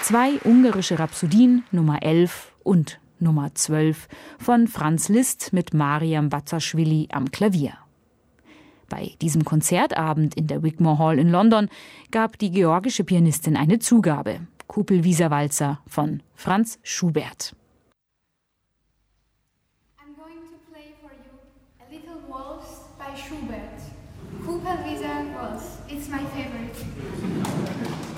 2 ungarische Rhapsodien, Nummer 11 und Nummer 12 von Franz Liszt mit Mariam Bazaschwili am Klavier. Bei diesem Konzertabend in der Wigmore Hall in London gab die georgische Pianistin eine Zugabe. Kupelwieser-Walzer von Franz Schubert. I'm going to play for you a little waltz by Schubert. Kupelwieser Waltz. It's my favorite.